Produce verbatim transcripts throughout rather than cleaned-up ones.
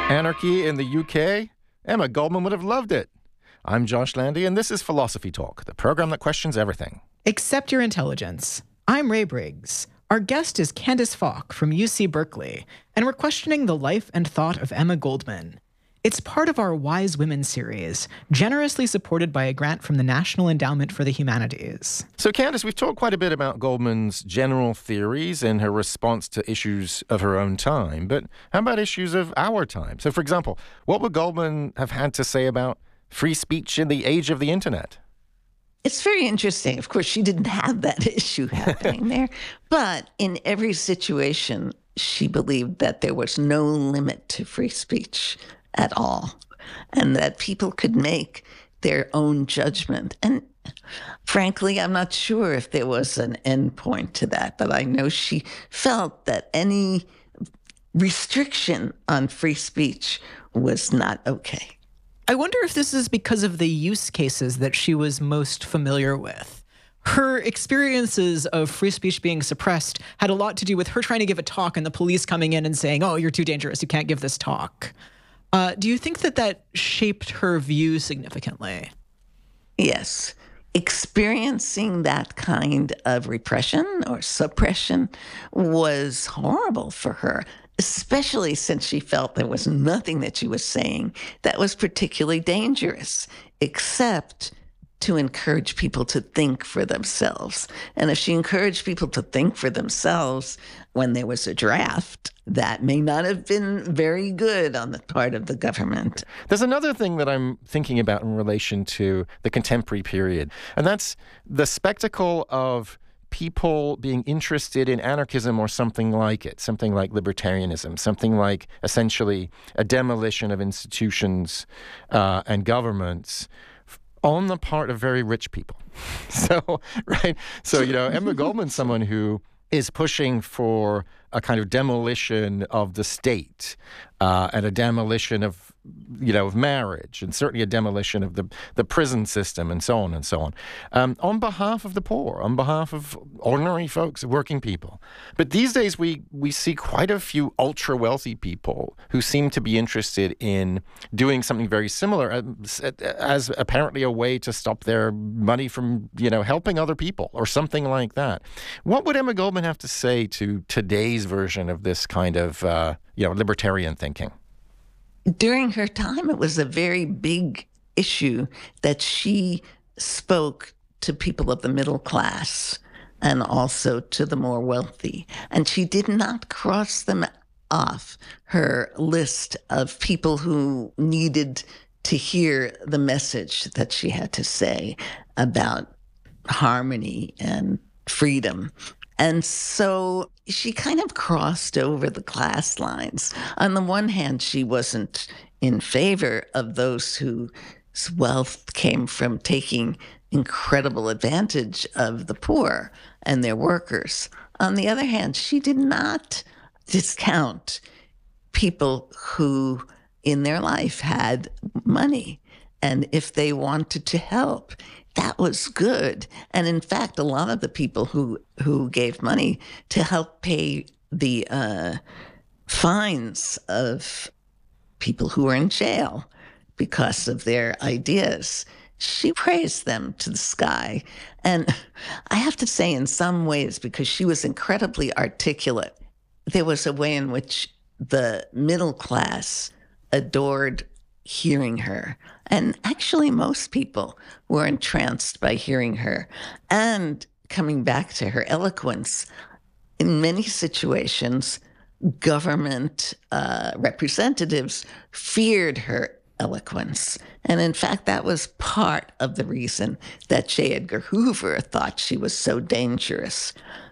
Anarchy in the U K? Emma Goldman would have loved it. I'm Josh Landy, and this is Philosophy Talk, the program that questions everything. Accept your intelligence. I'm Ray Briggs. Our guest is Candice Falk from U C Berkeley, and we're questioning the life and thought of Emma Goldman. It's part of our Wise Women series, generously supported by a grant from the National Endowment for the Humanities. So, Candice, we've talked quite a bit about Goldman's general theories and her response to issues of her own time, but how about issues of our time? So, for example, what would Goldman have had to say about free speech in the age of the internet? It's very interesting. Of course, she didn't have that issue happening there, but in every situation, she believed that there was no limit to free speech at all, and that people could make their own judgment. And frankly, I'm not sure if there was an end point to that, but I know she felt that any restriction on free speech was not okay. I wonder if this is because of the use cases that she was most familiar with. Her experiences of free speech being suppressed had a lot to do with her trying to give a talk and the police coming in and saying, oh, you're too dangerous, you can't give this talk. Uh, do you think that that shaped her view significantly? Yes. Experiencing that kind of repression or suppression was horrible for her, especially since she felt there was nothing that she was saying that was particularly dangerous, except to encourage people to think for themselves. And if she encouraged people to think for themselves when there was a draft, that may not have been very good on the part of the government. There's another thing that I'm thinking about in relation to the contemporary period, and that's the spectacle of people being interested in anarchism or something like it, something like libertarianism, something like essentially a demolition of institutions uh, and governments on the part of very rich people. So, right? So, you know, Emma Goldman's someone who is pushing for a kind of demolition of the state uh, and a demolition of, you know, of marriage, and certainly a demolition of the, the prison system and so on and so on, um, on behalf of the poor, on behalf of ordinary folks, working people. But these days we, we see quite a few ultra-wealthy people who seem to be interested in doing something very similar as, as apparently a way to stop their money from, you know, helping other people or something like that. What would Emma Goldman have to say to today's version of this kind of, uh, you know, libertarian thinking? During her time, it was a very big issue that she spoke to people of the middle class and also to the more wealthy. And she did not cross them off her list of people who needed to hear the message that she had to say about harmony and freedom. And so she kind of crossed over the class lines. On the one hand, she wasn't in favor of those whose wealth came from taking incredible advantage of the poor and their workers. On the other hand, she did not discount people who in their life had money. And if they wanted to help, that was good. And in fact, a lot of the people who, who gave money to help pay the uh, fines of people who were in jail because of their ideas, she praised them to the sky. And I have to say, in some ways, because she was incredibly articulate, there was a way in which the middle class adored hearing her. And actually, most people were entranced by hearing her. And coming back to her eloquence, in many situations, government uh, representatives feared her eloquence. And in fact, that was part of the reason that J. Edgar Hoover thought she was so dangerous.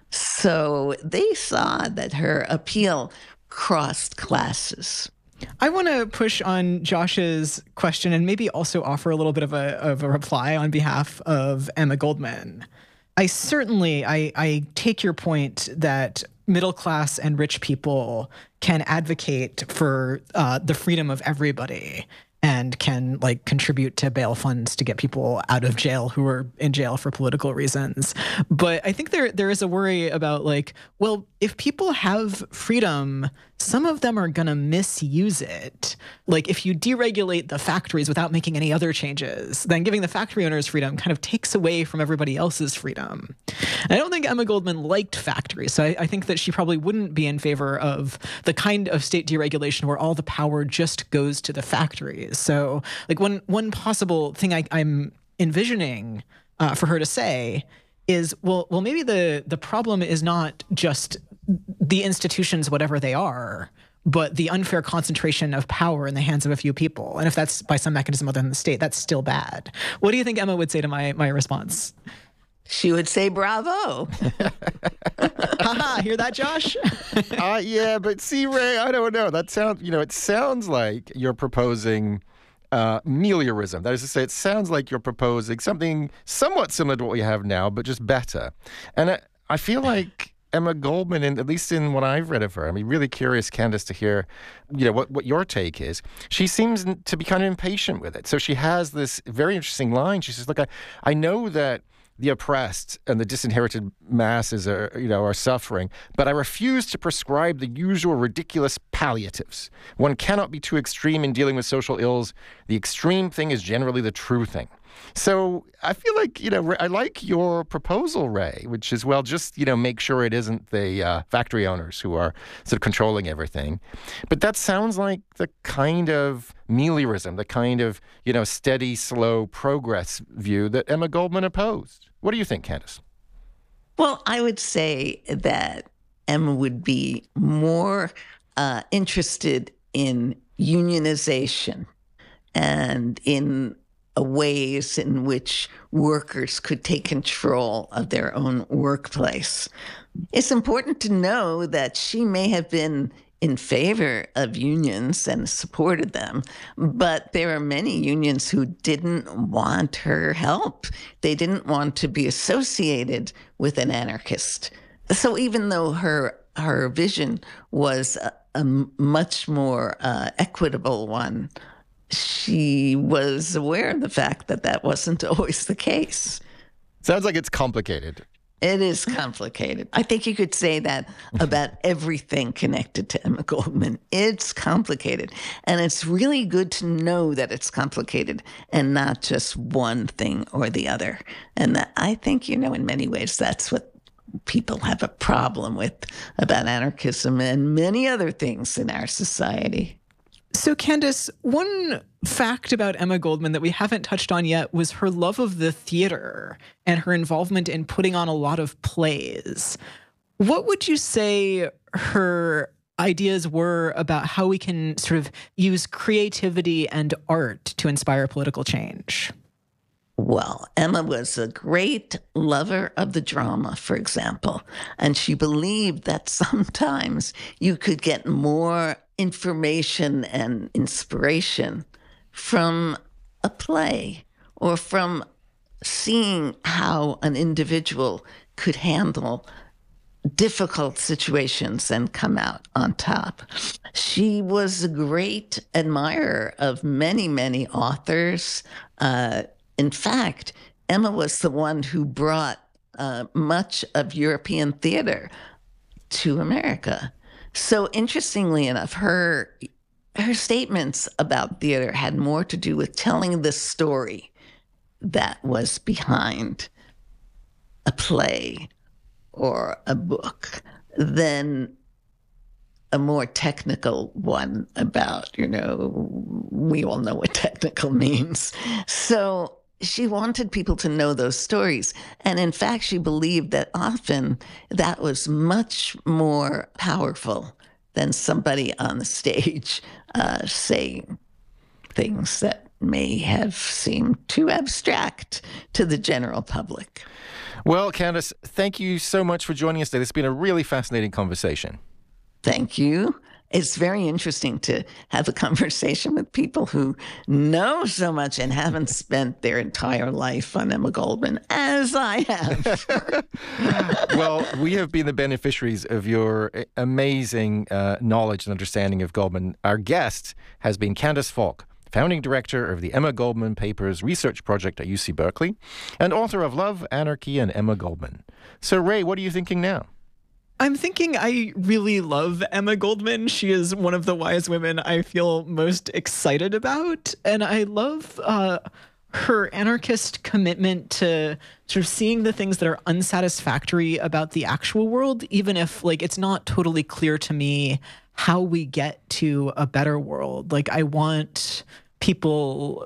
So they saw that her appeal crossed classes. I want to push on Josh's question and maybe also offer a little bit of a, of a reply on behalf of Emma Goldman. I certainly, I, I take your point that middle class and rich people can advocate for uh, the freedom of everybody and can like contribute to bail funds to get people out of jail who are in jail for political reasons. But I think there there is a worry about like, well, if people have freedom some of them are going to misuse it. Like if you deregulate the factories without making any other changes, then giving the factory owners freedom kind of takes away from everybody else's freedom. And I don't think Emma Goldman liked factories, so I, I think that she probably wouldn't be in favor of the kind of state deregulation where all the power just goes to the factories. So like one, one possible thing I, I'm envisioning uh, for her to say is, well, well, maybe the the problem is not just the institutions, whatever they are, but the unfair concentration of power in the hands of a few people. And if that's by some mechanism other than the state, that's still bad. What do you think Emma would say to my my response? She would say, bravo. Haha, hear that, Josh? uh, yeah, but see, Ray, I don't know. That sounds, you know, it sounds like you're proposing Uh, meliorism. That is to say, it sounds like you're proposing something somewhat similar to what we have now, but just better. And I, I feel like Emma Goldman, in, at least in what I've read of her, I'm really curious, Candace, to hear, you know, what, what your take is. She seems to be kind of impatient with it. So she has this very interesting line. She says, look, I, I know that the oppressed and the disinherited masses are, you know, are suffering, but I refuse to prescribe the usual ridiculous palliatives. One cannot be too extreme in dealing with social ills. The extreme thing is generally the true thing. So I feel like, you know, I like your proposal, Ray, which is, well, just, you know, make sure it isn't the uh, factory owners who are sort of controlling everything. But that sounds like the kind of meliorism, the kind of, you know, steady, slow progress view that Emma Goldman opposed. What do you think, Candace? Well, I would say that Emma would be more uh, interested in unionization and in ways in which workers could take control of their own workplace. It's important to know that she may have been in favor of unions and supported them, but there are many unions who didn't want her help. They didn't want to be associated with an anarchist. So even though her her vision was a, a much more uh, equitable one, she was aware of the fact that that wasn't always the case. Sounds like it's complicated. It is complicated. I think you could say that about everything connected to Emma Goldman. It's complicated. And it's really good to know that it's complicated and not just one thing or the other. And that, I think, you know, in many ways, that's what people have a problem with about anarchism and many other things in our society. So, Candace, one fact about Emma Goldman that we haven't touched on yet was her love of the theater and her involvement in putting on a lot of plays. What would you say her ideas were about how we can sort of use creativity and art to inspire political change? Well, Emma was a great lover of the drama, for example, and she believed that sometimes you could get more information and inspiration from a play or from seeing how an individual could handle difficult situations and come out on top. She was a great admirer of many, many authors. Uh, in fact, Emma was the one who brought uh, much of European theater to America. So interestingly enough, her her statements about theater had more to do with telling the story that was behind a play or a book than a more technical one about, you know, we all know what technical means. So she wanted people to know those stories. And in fact, she believed that often that was much more powerful than somebody on the stage uh, saying things that may have seemed too abstract to the general public. Well, Candace, thank you so much for joining us today. This has been a really fascinating conversation. Thank you. It's very interesting to have a conversation with people who know so much and haven't spent their entire life on Emma Goldman, as I have. Well, we have been the beneficiaries of your amazing uh, knowledge and understanding of Goldman. Our guest has been Candace Falk, founding director of the Emma Goldman Papers Research Project at U C Berkeley, and author of Love, Anarchy, and Emma Goldman. So, Ray, what are you thinking now? I'm thinking I really love Emma Goldman. She is one of the wise women I feel most excited about. And I love uh, her anarchist commitment to sort of seeing the things that are unsatisfactory about the actual world, even if like it's not totally clear to me how we get to a better world. Like I want people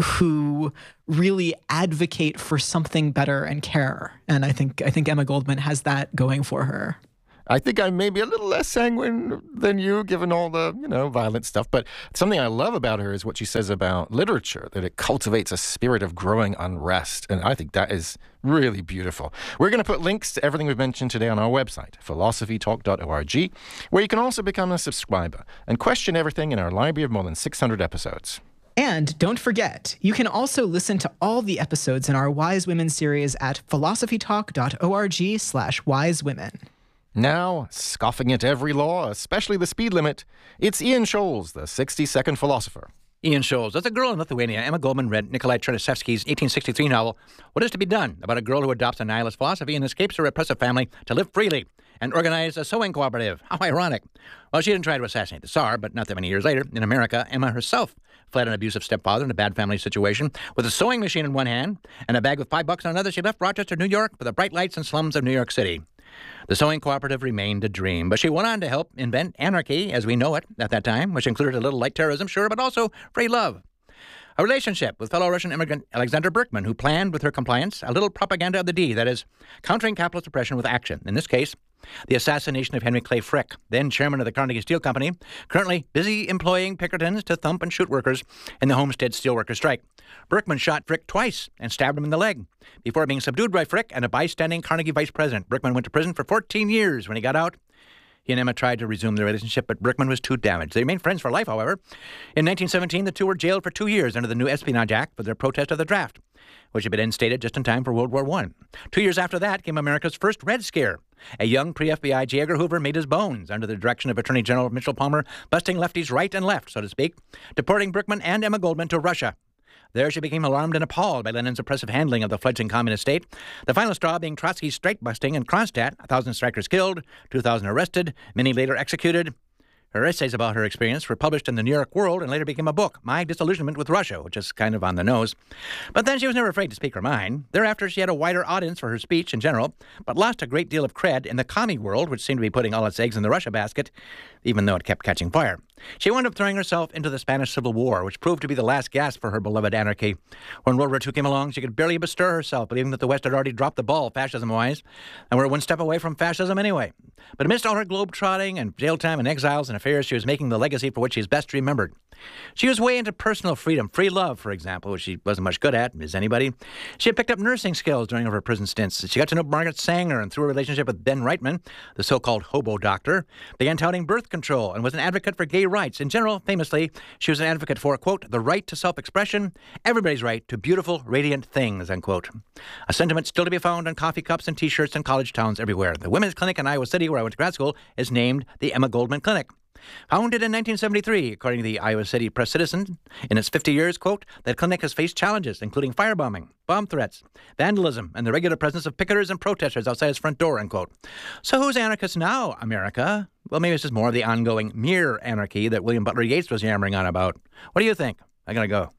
who really advocate for something better and care. And I think I think Emma Goldman has that going for her. I think I'm maybe a little less sanguine than you, given all the, you know, violent stuff. But something I love about her is what she says about literature, that it cultivates a spirit of growing unrest. And I think that is really beautiful. We're going to put links to everything we've mentioned today on our website, philosophy talk dot org, where you can also become a subscriber and question everything in our library of more than six hundred episodes. And don't forget, you can also listen to all the episodes in our Wise Women series at philosophy talk dot org slash wise women. Now, scoffing at every law, especially the speed limit, it's Ian Scholes, the sixty-second philosopher. Ian Scholes. As a girl in Lithuania, Emma Goldman read Nikolai Chernyshevsky's eighteen sixty-three novel, What is to be Done?, about a girl who adopts a nihilist philosophy and escapes her repressive family to live freely and organize a sewing cooperative. How ironic. Well, she didn't try to assassinate the Tsar, but not that many years later, in America, Emma herself fled an abusive stepfather in a bad family situation. With a sewing machine in one hand and a bag with five bucks in another, she left Rochester, New York, for the bright lights and slums of New York City. The sewing cooperative remained a dream, but she went on to help invent anarchy as we know it at that time, which included a little light terrorism, sure, but also free love. A relationship with fellow Russian immigrant Alexander Berkman, who planned, with her compliance, a little propaganda of the D, that is, countering capitalist oppression with action. In this case, the assassination of Henry Clay Frick, then chairman of the Carnegie Steel Company, currently busy employing Pinkertons to thump and shoot workers in the Homestead Steelworkers strike. Berkman shot Frick twice and stabbed him in the leg. Before being subdued by Frick and a bystanding Carnegie vice president, Berkman went to prison for fourteen years. When he got out, he and Emma tried to resume their relationship, but Berkman was too damaged. They remained friends for life, however. In nineteen seventeen, the two were jailed for two years under the new Espionage Act for their protest of the draft, which had been instated just in time for World War One. Two years after that came America's first Red Scare. A young pre-F B I J. Edgar Hoover made his bones under the direction of Attorney General Mitchell Palmer, busting lefties right and left, so to speak, deporting Berkman and Emma Goldman to Russia. There she became alarmed and appalled by Lenin's oppressive handling of the fledgling communist state, the final straw being Trotsky's strike-busting in Kronstadt, a thousand strikers killed, two thousand arrested, many later executed. Her essays about her experience were published in the New York World and later became a book, My Disillusionment with Russia, which is kind of on the nose. But then she was never afraid to speak her mind. Thereafter, she had a wider audience for her speech in general, but lost a great deal of cred in the commie world, which seemed to be putting all its eggs in the Russia basket, even though it kept catching fire. She wound up throwing herself into the Spanish Civil War, which proved to be the last gasp for her beloved anarchy. When World War Two came along, she could barely bestir herself, believing that the West had already dropped the ball fascism-wise, and were one step away from fascism anyway. But amidst all her globe-trotting and jail time and exiles and affairs, she was making the legacy for which she is best remembered. She was way into personal freedom, free love, for example, which she wasn't much good at, as anybody. She had picked up nursing skills during her prison stints. She got to know Margaret Sanger, and through a relationship with Ben Reitman, the so-called hobo doctor, began touting birth control and was an advocate for gay rights. In general, famously, she was an advocate for, quote, the right to self-expression, everybody's right to beautiful, radiant things, unquote. A sentiment still to be found on coffee cups and T-shirts in college towns everywhere. The women's clinic in Iowa City, where I went to grad school, is named the Emma Goldman Clinic. Founded in nineteen seventy-three, according to the Iowa City Press-Citizen, in its fifty years, quote, the clinic has faced challenges, including firebombing, bomb threats, vandalism, and the regular presence of picketers and protesters outside its front door, unquote. So who's anarchist now, America? Well, maybe this is more of the ongoing mere anarchy that William Butler Yeats was yammering on about. What do you think? I gotta go.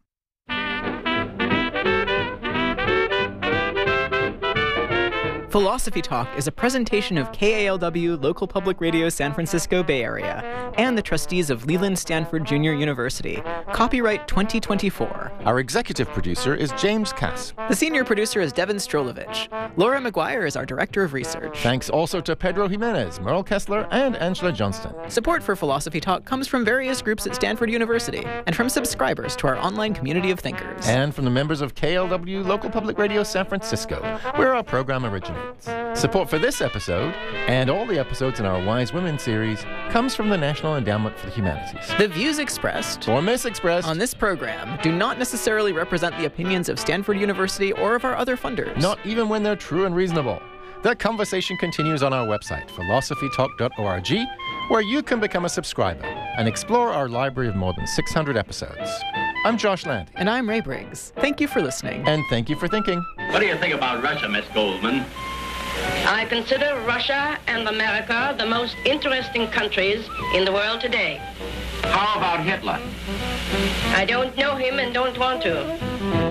Philosophy Talk is a presentation of K A L W Local Public Radio San Francisco Bay Area and the trustees of Leland Stanford Junior University. Copyright twenty twenty-four. Our executive producer is James Cass. The senior producer is Devin Strolovich. Laura McGuire is our director of research. Thanks also to Pedro Jimenez, Merle Kessler, and Angela Johnston. Support for Philosophy Talk comes from various groups at Stanford University and from subscribers to our online community of thinkers. And from the members of K L W Local Public Radio San Francisco, where our program originates. Support for this episode, and all the episodes in our Wise Women series, comes from the National Endowment for the Humanities. The views expressed or misexpressed on this program do not necessarily represent the opinions of Stanford University or of our other funders. Not even when they're true and reasonable. The conversation continues on our website, philosophy talk dot org, where you can become a subscriber and explore our library of more than six hundred episodes. I'm Josh Landy. And I'm Ray Briggs. Thank you for listening. And thank you for thinking. What do you think about Russia, Miss Goldman? I consider Russia and America the most interesting countries in the world today. How about Hitler? I don't know him and don't want to.